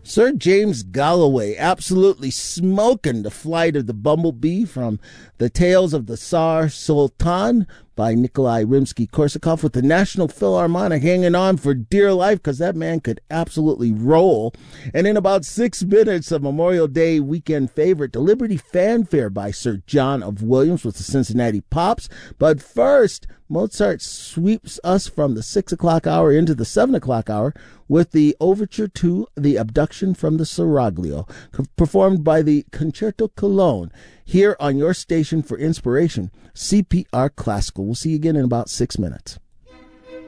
Sir James Galloway absolutely smoking the flight of the bumblebee from The Tales of the Tsar Sultan by Nikolai Rimsky-Korsakov, with the National Philharmonic hanging on for dear life because that man could absolutely roll. And in about 6 minutes, a Memorial Day weekend favorite, the Liberty Fanfare by Sir John of Williams with the Cincinnati Pops. But first, Mozart sweeps us from the 6 o'clock hour into the 7 o'clock hour with the overture to The Abduction from the Seraglio, performed by the Concerto Cologne, here on your station for inspiration, CPR Classical. We'll see you again in about 6 minutes.